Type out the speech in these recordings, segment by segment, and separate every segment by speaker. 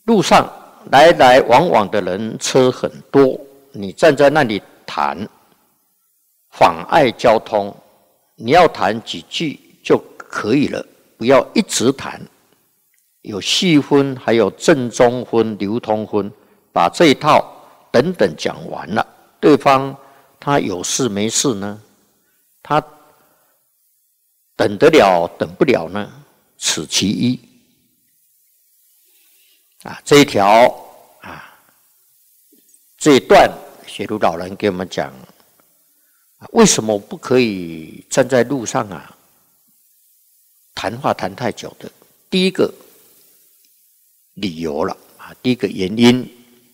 Speaker 1: 路上来来往往的人车很多，你站在那里谈，妨碍交通。你要谈几句就可以了，不要一直谈。有细分，还有正中分、流通分，把这一套等等讲完了，对方他有事没事呢？他等得了，等不了呢？此其一。这一条这一段学儒老人给我们讲，为什么不可以站在路上谈话谈太久的？第一个理由了第一个原因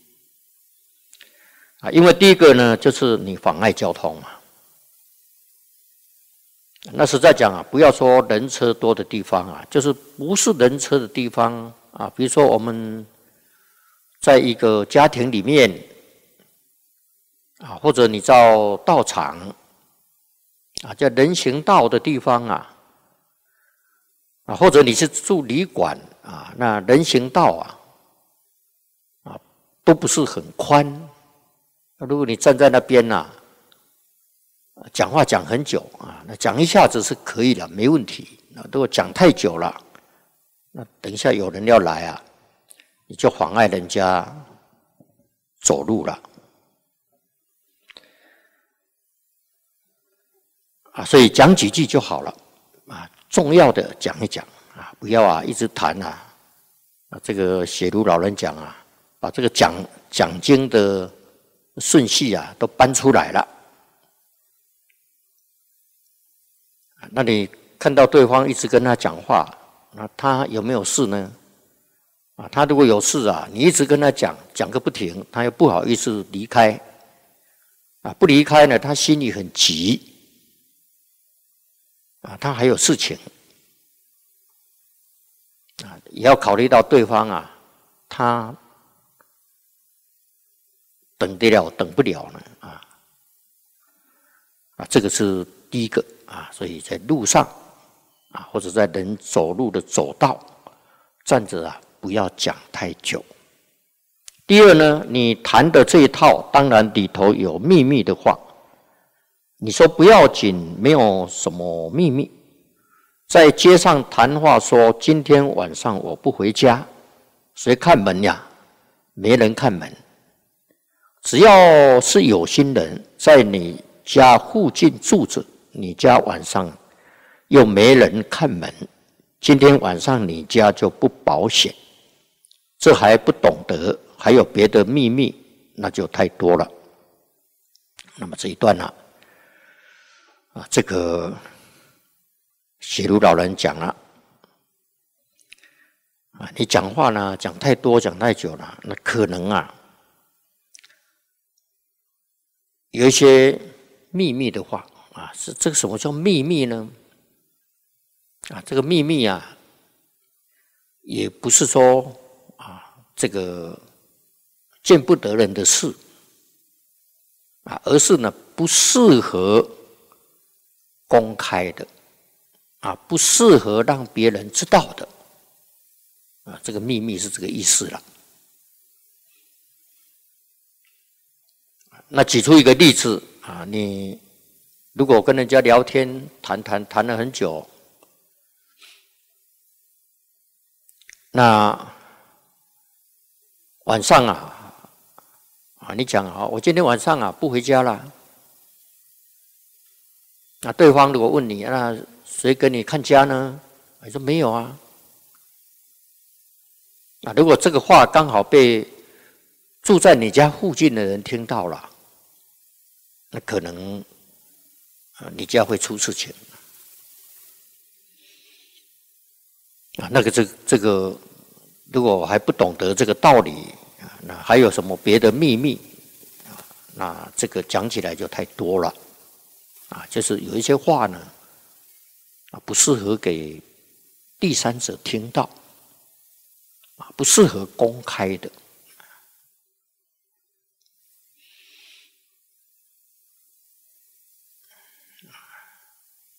Speaker 1: 因为第一个呢，就是你妨碍交通嘛。那实在讲不要说人车多的地方就是不是人车的地方比如说我们在一个家庭里面或者你到道场在人行道的地方或者你是住旅馆那人行道都不是很宽。如果你站在那边讲话讲很久那讲一下子是可以的，没问题。那如果讲太久了，那等一下有人要来你就妨碍人家走路了所以讲几句就好了重要的讲一讲不要一直谈这个写儒老人讲把这个讲经的顺序都搬出来了。那你看到对方一直跟他讲话，那他有没有事呢？他如果有事你一直跟他讲个不停，他又不好意思离开不离开呢，他心里很急他还有事情也要考虑到对方他等得了等不了呢这个是第一个所以在路上或者在人走路的走道站着不要讲太久。第二呢，你谈的这一套当然里头有秘密的话，你说不要紧，没有什么秘密。在街上谈话说今天晚上我不回家，谁看门呀？没人看门。只要是有心人在你家附近住着，你家晚上又没人看门，今天晚上你家就不保险。这还不懂得还有别的秘密，那就太多了。那么这一段这个写儒老人讲了你讲话呢讲太多讲太久了，那可能有一些秘密的话是这个什么叫秘密呢？这个秘密也不是说这个见不得人的事而是呢不适合公开的不适合让别人知道的这个秘密是这个意思了。那举出一个例子你如果跟人家聊天谈了很久，那晚上你讲我今天晚上不回家了。那对方如果问你，那谁跟你看家呢？你说没有如果这个话刚好被住在你家附近的人听到了，那可能你家会出事情那个这个如果还不懂得这个道理那还有什么别的秘密那这个讲起来就太多了就是有一些话呢不适合给第三者听到不适合公开的。